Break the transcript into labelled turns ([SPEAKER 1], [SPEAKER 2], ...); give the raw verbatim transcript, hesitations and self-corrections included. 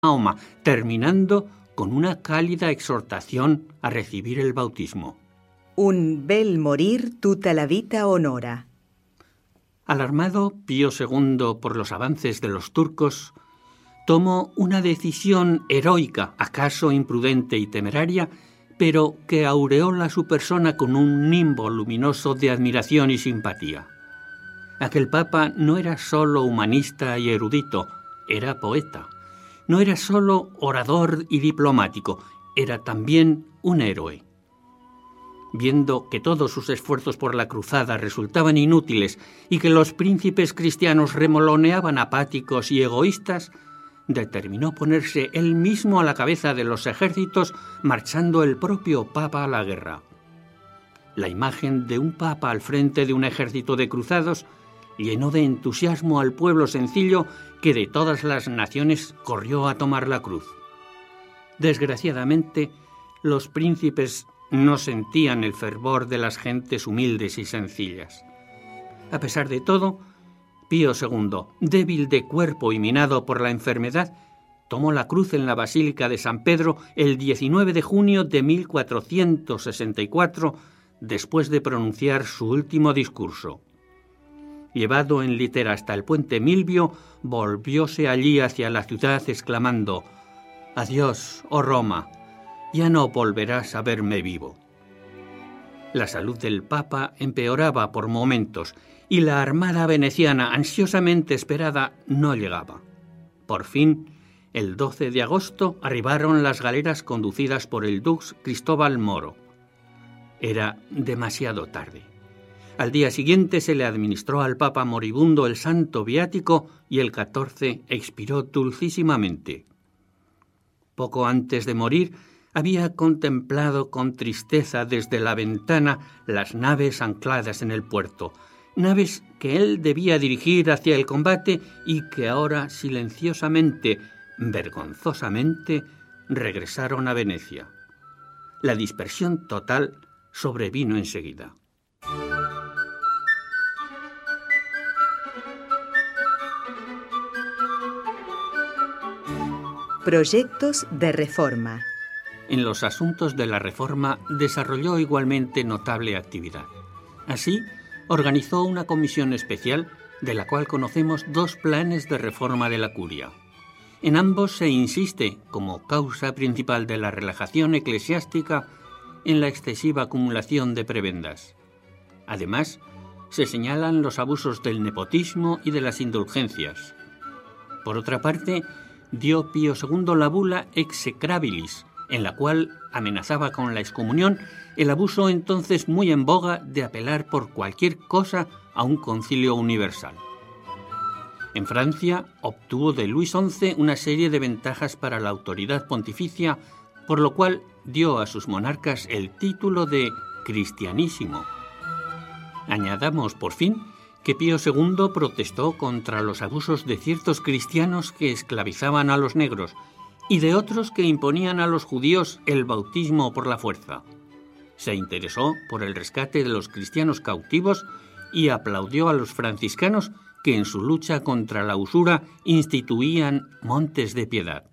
[SPEAKER 1] Mahoma, terminando con una cálida exhortación a recibir el bautismo.
[SPEAKER 2] Un bel morir tutta la vita honora.
[SPEAKER 1] Alarmado, Pío segundo por los avances de los turcos, tomó una decisión heroica, acaso imprudente y temeraria, pero que aureola su persona con un nimbo luminoso de admiración y simpatía. Aquel papa no era solo humanista y erudito, era poeta. No era solo orador y diplomático, era también un héroe. Viendo que todos sus esfuerzos por la cruzada resultaban inútiles y que los príncipes cristianos remoloneaban apáticos y egoístas, determinó ponerse él mismo a la cabeza de los ejércitos, marchando el propio papa a la guerra. La imagen de un papa al frente de un ejército de cruzados llenó de entusiasmo al pueblo sencillo que de todas las naciones corrió a tomar la cruz. Desgraciadamente, los príncipes no sentían el fervor de las gentes humildes y sencillas. A pesar de todo, Pío segundo, débil de cuerpo y minado por la enfermedad, tomó la cruz en la Basílica de San Pedro el diecinueve de junio de mil cuatrocientos sesenta y cuatro, después de pronunciar su último discurso. Llevado en litera hasta el puente Milvio, volvióse allí hacia la ciudad exclamando: «Adiós, oh Roma, ya no volverás a verme vivo». La salud del Papa empeoraba por momentos y la armada veneciana, ansiosamente esperada, no llegaba. Por fin, el doce de agosto, arribaron las galeras conducidas por el dux Cristóbal Moro. Era demasiado tarde. Al día siguiente se le administró al Papa moribundo el santo viático y el catorce expiró dulcísimamente. Poco antes de morir, había contemplado con tristeza desde la ventana las naves ancladas en el puerto, naves que él debía dirigir hacia el combate y que ahora silenciosamente, vergonzosamente, regresaron a Venecia. La dispersión total sobrevino enseguida.
[SPEAKER 2] Proyectos de reforma.
[SPEAKER 1] En los asuntos de la reforma desarrolló igualmente notable actividad. Así, organizó una comisión especial de la cual conocemos dos planes de reforma de la curia. En ambos se insiste, como causa principal de la relajación eclesiástica, en la excesiva acumulación de prebendas. Además, se señalan los abusos del nepotismo y de las indulgencias. Por otra parte, dio Pío segundo la bula Execrabilis, en la cual amenazaba con la excomunión el abuso entonces muy en boga de apelar por cualquier cosa a un concilio universal. En Francia obtuvo de Luis once una serie de ventajas para la autoridad pontificia, por lo cual dio a sus monarcas el título de cristianísimo. Añadamos, por fin, que Pío segundo protestó contra los abusos de ciertos cristianos que esclavizaban a los negros y de otros que imponían a los judíos el bautismo por la fuerza. Se interesó por el rescate de los cristianos cautivos y aplaudió a los franciscanos que en su lucha contra la usura instituían montes de piedad.